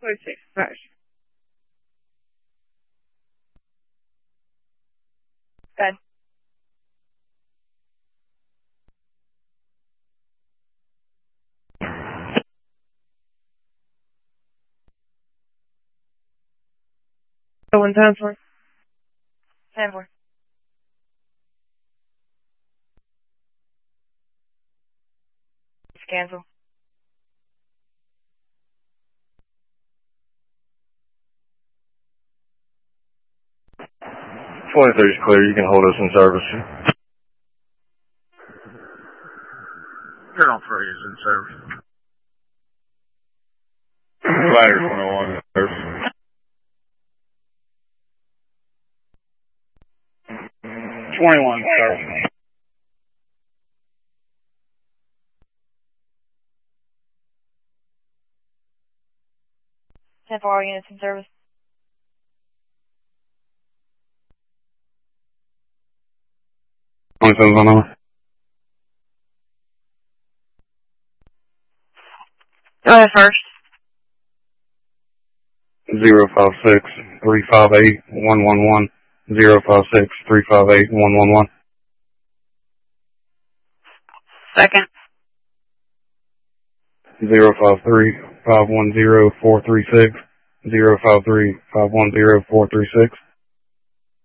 46, first. Good. So 110-4. 10-4. Cancel. 23 is clear. You can hold us in service. You're on 3 is in service. Ladder 21 in service. 21 service. 10-4, all units in service. On number. Go ahead first. 056-358-111. 056-358-111. Second. 053-510-436. 053-510-436.